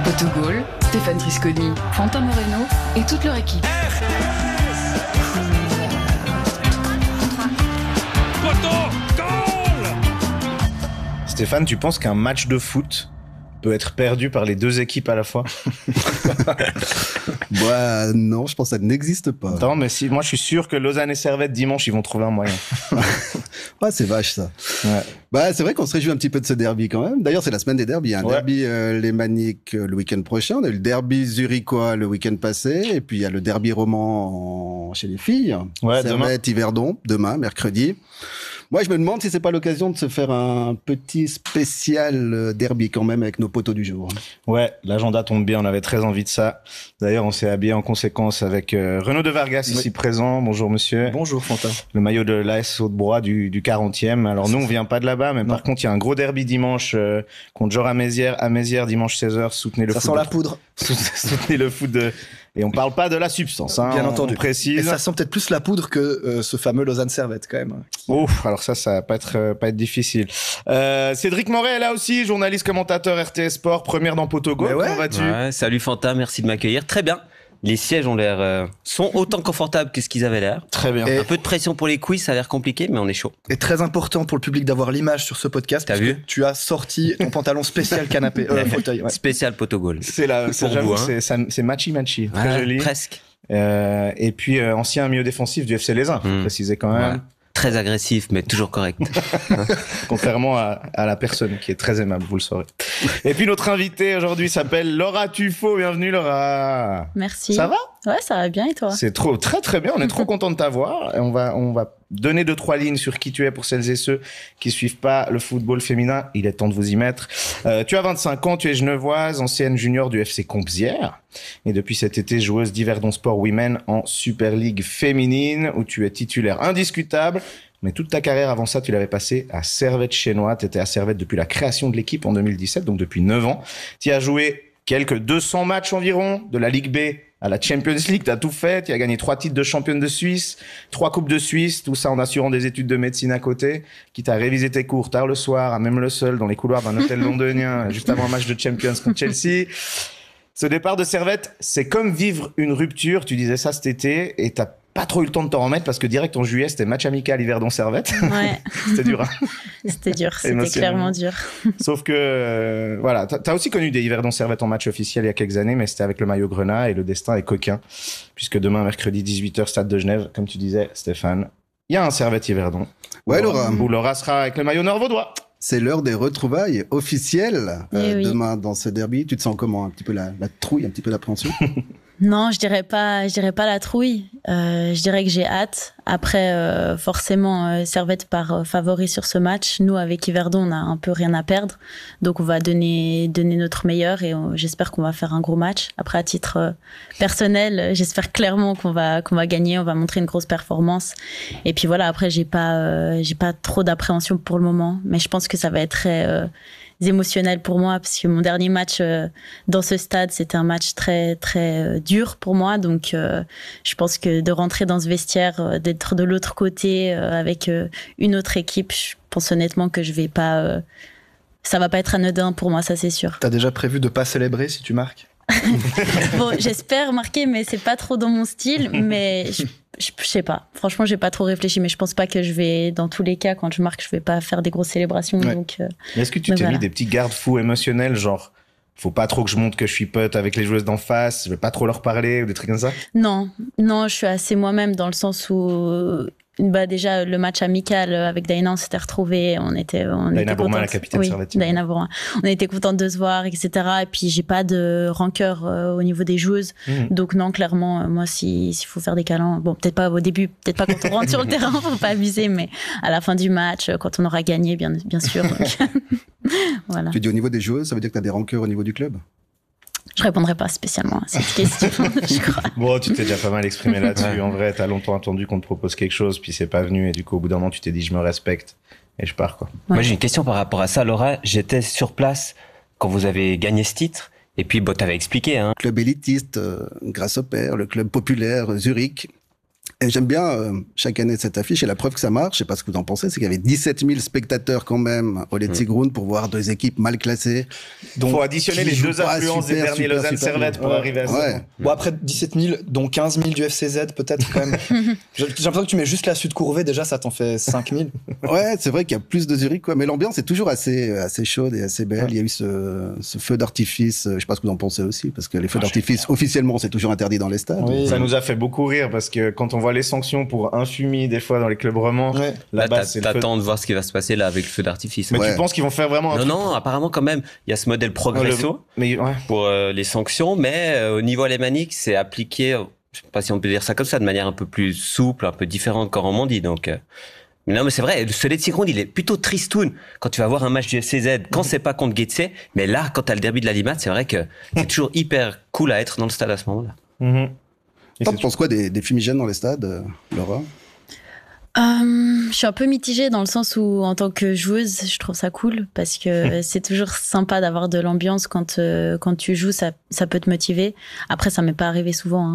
Autogol, Stéphane Trisconi, Fantin Moreno et toute leur équipe. Stéphane, tu penses qu'un match de foot peut être perdu par les deux équipes à la fois? Bah, non, je pense que ça n'existe pas. Attends, mais si, moi je suis sûr que Lausanne et Servette dimanche, ils vont trouver un moyen. Ouais, c'est vache ça. Ouais. Bah, c'est vrai qu'on se réjouit un petit peu de ce derby quand même. D'ailleurs, c'est la semaine des derbys. Il y a un derby lémanique le week-end prochain. On a eu le derby zurichois le week-end passé. Et puis il y a le derby roman chez les filles. Ouais, Servette, Yverdon, demain, mercredi. Moi, je me demande si c'est pas l'occasion de se faire un petit spécial derby quand même avec nos poteaux du jour. Ouais, l'agenda tombe bien, on avait très envie de ça. D'ailleurs, on s'est habillé en conséquence avec Renaud de Vargas ici présent. Bonjour monsieur. Bonjour Fantin. Le maillot de l'AS Haute-Broye du 40e. Alors nous, on vient pas de là-bas, mais par contre, il y a un gros derby dimanche contre Jor à Mézières, dimanche 16h. Soutenez le foot. Ça sent la poudre. Soutenez le foot de... Et on parle pas de la substance, hein. Bien entendu. On précise. Et ça sent peut-être plus la poudre que ce fameux Lausanne Servette quand même. Ouf, alors ça va pas être difficile. Cédric Moret est là aussi, journaliste commentateur RTS Sport, première dans Potogo. Ouais. Comment vas-tu? Ouais, salut Fantin, merci de m'accueillir. Très bien. Les sièges ont l'air sont autant confortables que ce qu'ils avaient l'air. Très bien. Et un peu de pression pour les quiz, ça a l'air compliqué, mais on est chaud. Et très important pour le public d'avoir l'image sur ce podcast. T'as vu? Tu as sorti ton pantalon spécial canapé, fauteuil. Ouais. Spécial Potogol. J'avoue, vous, c'est matchy, très joli. Presque. Et puis ancien milieu défensif du FC Lézin, faut préciser quand même. Ouais. Très agressif, mais toujours correct. Contrairement à la personne qui est très aimable, vous le saurez. Et puis notre invitée aujourd'hui s'appelle Laura Tuffaut. Bienvenue Laura. Merci. Ça va? Ouais, ça va bien et toi? C'est très bien. On est trop content de t'avoir. Et on va donner 2-3 lignes sur qui tu es pour celles et ceux qui suivent pas le football féminin. Il est temps de vous y mettre. Tu as 25 ans, tu es genevoise, ancienne junior du FC Compzières. Et depuis cet été, joueuse d'Yverdon Sport Women en Super League féminine, où tu es titulaire indiscutable. Mais toute ta carrière avant ça, tu l'avais passée à Servette Chénois. Tu étais à Servette depuis la création de l'équipe en 2017, donc depuis 9 ans. Tu as joué quelques 200 matchs environ, de la Ligue B à la Champions League, t'as tout fait, tu as gagné 3 titres de championne de Suisse, 3 coupes de Suisse, tout ça en assurant des études de médecine à côté, quitte à réviser tes cours tard le soir, à même le seul dans les couloirs d'un hôtel londonien, juste avant un match de Champions contre Chelsea. Ce départ de Servette, c'est comme vivre une rupture, tu disais ça cet été, et t'as pas trop eu le temps de t'en remettre parce que direct en juillet, c'était match amical Yverdon Servette. Ouais. C'était dur, hein. C'était dur, c'était clairement dur. Sauf que, voilà, t'as aussi connu des Yverdon Servette en match officiel il y a quelques années, mais c'était avec le maillot grenat et le destin est coquin. Puisque demain, mercredi 18h, stade de Genève, comme tu disais, Stéphane, il y a un Servette Yverdon. Ouais, Laura. Où Laura sera avec le maillot nord-vaudois. C'est l'heure des retrouvailles officielles demain dans ce derby. Tu te sens comment? Un petit peu la trouille, un petit peu l'appréhension? Non, je dirais pas la trouille. Je dirais que j'ai hâte. Après, forcément, Servette part favori sur ce match. Nous, avec Yverdon, on a un peu rien à perdre. Donc, on va donner notre meilleur et j'espère qu'on va faire un gros match. Après, à titre personnel, j'espère clairement qu'on va gagner. On va montrer une grosse performance. Et puis voilà, après, j'ai pas trop d'appréhension pour le moment. Mais je pense que ça va être très émotionnel pour moi parce que mon dernier match dans ce stade, c'était un match très très dur pour moi, donc je pense que de rentrer dans ce vestiaire, d'être de l'autre côté avec une autre équipe, je pense honnêtement que je vais pas ça va pas être anodin pour moi, ça c'est sûr. T'as déjà prévu de pas célébrer si tu marques? Bon, j'espère marquer, mais c'est pas trop dans mon style, mais je sais pas. Franchement, j'ai pas trop réfléchi, mais je pense pas que je vais, dans tous les cas, quand je marque, je vais pas faire des grosses célébrations. Ouais. Donc, mais est-ce que tu t'es mis des petits garde-fous émotionnels, genre, faut pas trop que je montre que je suis pote avec les joueuses d'en face, je vais pas trop leur parler, ou des trucs comme ça? Non, je suis assez moi-même dans le sens où, déjà, le match amical avec Daina, on s'était retrouvés, on était Daina Bourma, la capitaine Servette. Daina Bourma. On était contentes de se voir, etc. Et puis, j'ai pas de rancœur au niveau des joueuses. Donc, non, clairement, moi, s'il faut faire des câlins, bon, peut-être pas au début, peut-être pas quand on rentre sur le terrain, faut pas abuser, mais à la fin du match, quand on aura gagné, bien sûr. Donc, voilà. Tu dis au niveau des joueuses, ça veut dire que tu as des rancœurs au niveau du club? Je répondrai pas spécialement à cette question, je crois. Bon, tu t'es déjà pas mal exprimé là-dessus. En vrai, t'as longtemps attendu qu'on te propose quelque chose, puis c'est pas venu, et du coup, au bout d'un moment, tu t'es dit, je me respecte, et je pars, quoi. Ouais. Moi, j'ai une question par rapport à ça, Laura. J'étais sur place quand vous avez gagné ce titre, et puis, t'avais expliqué, hein. Club élitiste, grâce au père, le club populaire, Zurich. Et j'aime bien chaque année cette affiche, et la preuve que ça marche, je sais pas ce que vous en pensez, c'est qu'il y avait 17 000 spectateurs quand même au Letzigrund pour voir deux équipes mal classées. Donc, faut additionner les deux influences des derniers Lausanne Servette pour arriver à ça. Bon, après 17 000, dont 15 000 du FCZ peut-être quand même. J'ai l'impression que tu mets juste la Sud Courvée, déjà ça t'en fait 5 000. Ouais, c'est vrai qu'il y a plus de Zurich, quoi. Mais l'ambiance est toujours assez chaude et assez belle. Il y a eu ce feu d'artifice, je sais pas ce que vous en pensez aussi, parce que les feux d'artifice, officiellement, c'est toujours interdit dans les stades. Oui. Ça nous a fait beaucoup rire, parce que quand on voit les sanctions pour infumie des fois dans les clubs romans, là-bas c'est t'attends de voir ce qui va se passer là avec le feu d'artifice. Mais tu penses qu'ils vont faire vraiment Non, apparemment quand même, il y a ce modèle progresso pour les sanctions, mais au niveau alémanique, c'est appliqué, je sais pas si on peut dire ça comme ça, de manière un peu plus souple, un peu différente qu'en Romandie, donc... Non, mais c'est vrai, ce Letzigrund, il est plutôt tristoun quand tu vas voir un match du FCZ, quand c'est pas contre Getse, mais là, quand t'as le derby de la Limat, c'est vrai que c'est toujours hyper cool à être dans le stade à ce moment-là. Tu penses quoi des fumigènes dans les stades, Laura? Je suis un peu mitigée dans le sens où, en tant que joueuse, je trouve ça cool parce que c'est toujours sympa d'avoir de l'ambiance quand tu joues, ça peut te motiver. Après, ça m'est pas arrivé souvent, hein.